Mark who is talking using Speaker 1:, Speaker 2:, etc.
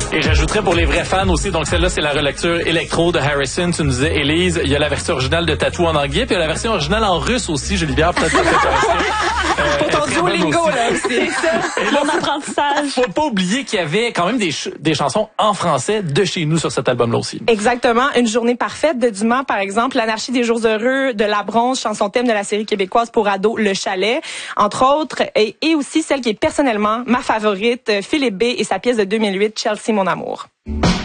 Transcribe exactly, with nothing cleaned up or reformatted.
Speaker 1: Et j'ajouterais pour les vrais fans aussi, donc celle-là, c'est la relecture électro de Harrison. Tu nous disais, Élise, il y a la version originale de Tattoo en anglais, puis il y a la version originale en russe aussi. Julie Biard, peut-être que ça fait
Speaker 2: Pour ton Duolingo, là, c'est ça.
Speaker 3: Mon apprentissage.
Speaker 1: Faut pas oublier qu'il y avait quand même des, ch- des chansons en français de chez nous sur cet album-là aussi.
Speaker 2: Exactement. Une journée parfaite de Dumas, par exemple. L'anarchie des jours heureux de La Bronze, chanson thème de la série québécoise pour ados, Le Chalet, entre autres. Et, et aussi celle qui est personnellement ma favorite, Philippe B et sa pièce de deux mille huit, Chelsea, mon amour.